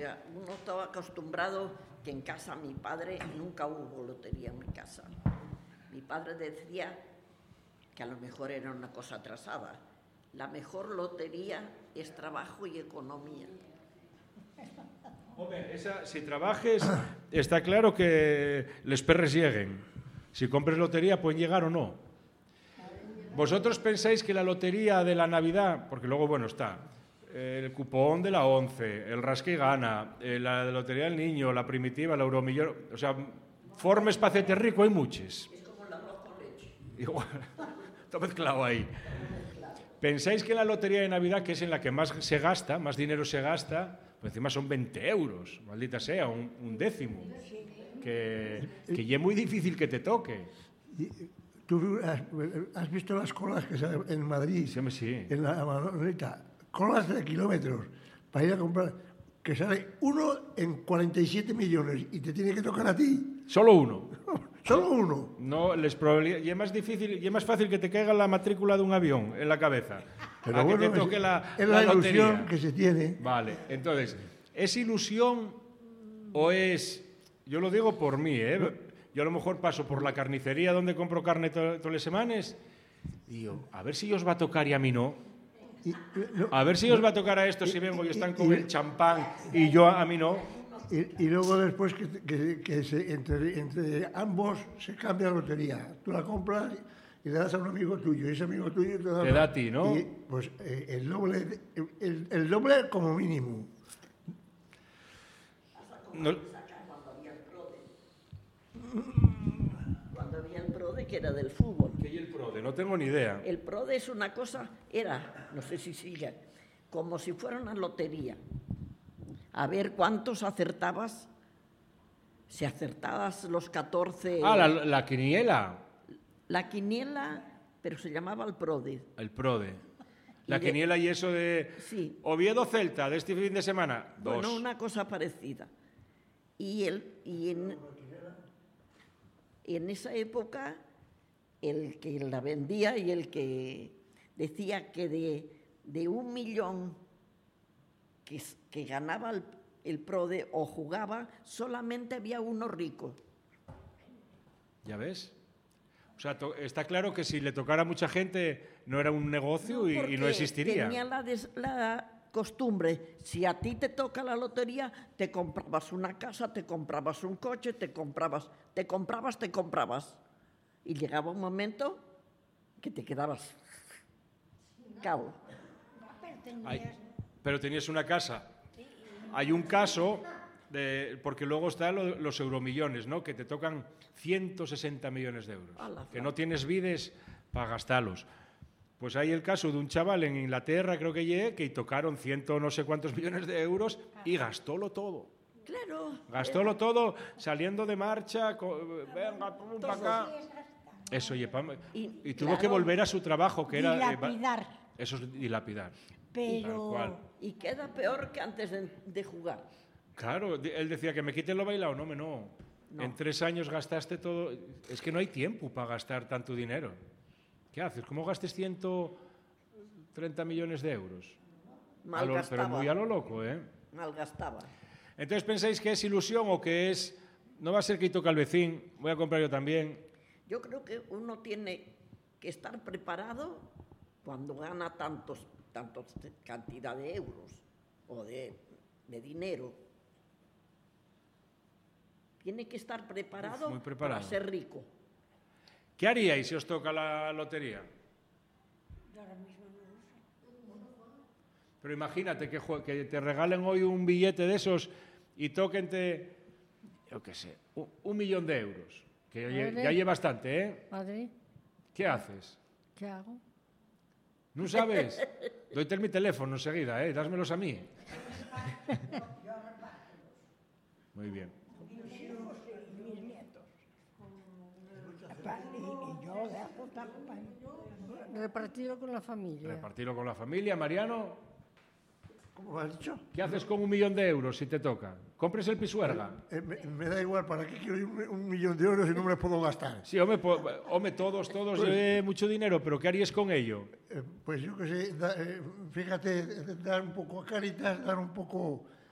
porque uno estaba acostumbrado que en casa mi padre nunca hubo lotería en mi casa. Mi padre decía que a lo mejor era una cosa atrasada. La mejor lotería es trabajo y economía. Hombre, si trabajes, está claro que les perres lleguen. Si compres lotería, pueden llegar o no. ¿Vosotros pensáis que la lotería de la Navidad, porque luego, bueno, está el cupón de la 11, el rasque y gana, la lotería del niño, la primitiva, el euromillón, o sea, formes para hacerte rico hay muchas. Es como el arroz con leche. Igual, está mezclado ahí. ¿Pensáis que la lotería de Navidad, que es en la que más se gasta, más dinero se gasta, pues encima son 20 euros, maldita sea, un décimo, que ya es muy difícil que te toque? ¿Tú has visto las colas que salen en Madrid? Sí. En la Manolita, colas de kilómetros para ir a comprar, que sale uno en 47 millones y te tiene que tocar a ti. Solo uno. Solo uno. No, y es más difícil, y es más fácil que te caiga la matrícula de un avión en la cabeza. Pero a bueno, que te toque es la ilusión lotería. que se tiene. Vale, entonces, ¿es ilusión o es...? Yo lo digo por mí, ¿eh? Yo a lo mejor paso por la carnicería donde compro carne todas las semanas y digo, a ver si os va a tocar y a mí no. A ver si os va a tocar a estos si vengo y están con el champán y yo a mí no. Y luego después entre ambos se cambia la lotería. Tú la compras y le das a un amigo tuyo, y ese amigo tuyo te da a ti, ¿no? Y, pues el doble como mínimo. No. Cuando había el PRODE, que era del fútbol. ¿Qué hay el PRODE? No tengo ni idea. El PRODE es una cosa, no sé si sigue, como si fuera una lotería. A ver cuántos acertabas. Si acertabas los 14... Ah, la quiniela. La quiniela, pero se llamaba el PRODE. El PRODE. La quiniela y eso de... Sí. Oviedo Celta, de este fin de semana, 2. Bueno, una cosa parecida. Y en esa época, el que la vendía y el que decía que de 1 millón que ganaba el PRODE o jugaba, solamente había uno rico. ¿Ya ves? O sea, está claro que si le tocara a mucha gente no era un negocio y no existiría. Tenía la costumbre, si a ti te toca la lotería, te comprabas una casa, te comprabas un coche, te comprabas. Y llegaba un momento que te quedabas cabo. Pero tenías una casa. Hay un caso, porque luego están los euromillones, ¿no? Que te tocan 160 millones de euros. Que no tienes vides para gastarlos. Pues hay el caso de un chaval en Inglaterra, creo que tocaron 100 no sé cuántos millones de euros y gastólo todo. Claro. Gastólo todo, saliendo de marcha, venga, pum, para acá. Eso, y tuvo que volver a su trabajo, que era... Dilapidar. Eso es dilapidar. Pero... Y queda peor que antes de jugar. Claro, él decía que me quiten lo bailado. No. En 3 años gastaste todo. Es que no hay tiempo para gastar tanto dinero. ¿Qué haces? ¿Cómo gastes 130 millones de euros? Malgastaba. Pero muy a lo loco, ¿eh? Malgastaba. Entonces, ¿pensáis que es ilusión o que es... No va a ser que toca al vecino, voy a comprar yo también? Yo creo que uno tiene que estar preparado cuando gana tantos cantidad de euros o de dinero. Tiene que estar preparado, muy preparado para ser rico. ¿Qué haríais si os toca la lotería? Yo ahora mismo no lo sé. Pero imagínate que te regalen hoy un billete de esos y tóquente, yo qué sé, 1 millón de euros. Que ya lleva bastante, ¿eh? Madre, ¿Qué haces? ¿qué hago? ¿No sabes? Doyte mi teléfono enseguida, dásmelos a mí. Muy bien. Mis nietos. Y yo dejo repartido con la familia. Repartirlo con la familia. Mariano, ¿Cómo has dicho? ¿qué haces con 1 millón de euros si te toca? ¿Compres el pisuerga? Me da igual, ¿para qué quiero 1 millón de euros si no me los puedo gastar? Sí, hombre, todos, mucho dinero, pero ¿qué harías con ello? Pues yo qué sé, fíjate, dar un poco a Cáritas, dar un poco